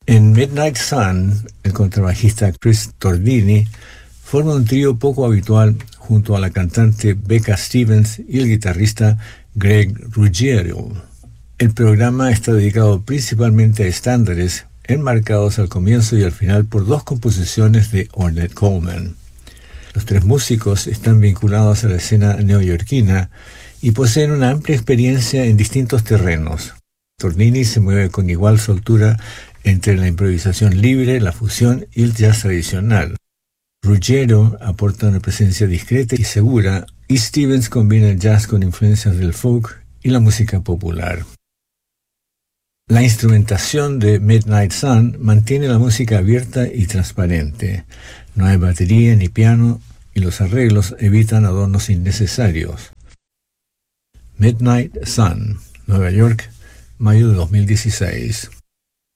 En Midnight Sun, el contrabajista Chris Tordini forma un trío poco habitual junto a la cantante Becca Stevens y el guitarrista Greg Ruggiero. El programa está dedicado principalmente a estándares, enmarcados al comienzo y al final por dos composiciones de Ornette Coleman. Los tres músicos están vinculados a la escena neoyorquina y poseen una amplia experiencia en distintos terrenos. Tordini se mueve con igual soltura entre la improvisación libre, la fusión y el jazz tradicional. Ruggiero aporta una presencia discreta y segura, y Stevens combina el jazz con influencias del folk y la música popular. La instrumentación de Midnight Sun mantiene la música abierta y transparente. No hay batería ni piano y los arreglos evitan adornos innecesarios. Midnight Sun, Nueva York, mayo de 2016.